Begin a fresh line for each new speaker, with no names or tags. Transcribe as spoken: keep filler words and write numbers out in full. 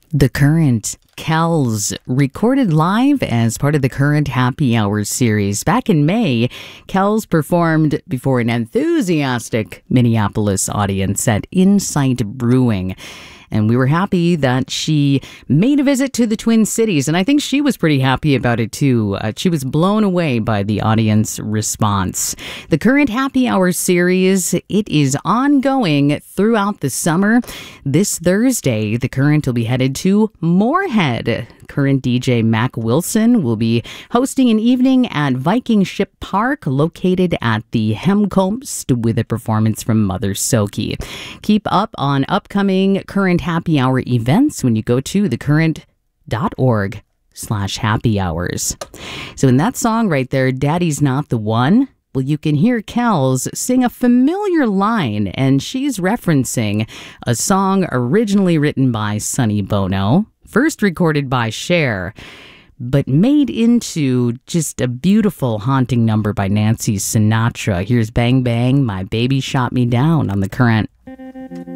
The Current, Kells, recorded live as part of the Current Happy Hour series. Back in May, Kells performed before an enthusiastic Minneapolis audience at Insight Brewing. And we were happy that she made a visit to the Twin Cities. And I think she was pretty happy about it, too. Uh, she was blown away by the audience response. The Current Happy Hour series, it is ongoing throughout the summer. This Thursday, the Current will be headed to Moorhead. Current D J Mac Wilson will be hosting an evening at Viking Ship Park, located at the Hemkomst, with a performance from Mother Soki. Keep up on upcoming Current Happy Hour events when you go to thecurrent.org slash happy hours. So in that song right there, Daddy's Not the One, well, you can hear Kells sing a familiar line, and she's referencing a song originally written by Sonny Bono, first recorded by Cher, but made into just a beautiful, haunting number by Nancy Sinatra. Here's Bang Bang, My Baby Shot Me Down on The Current.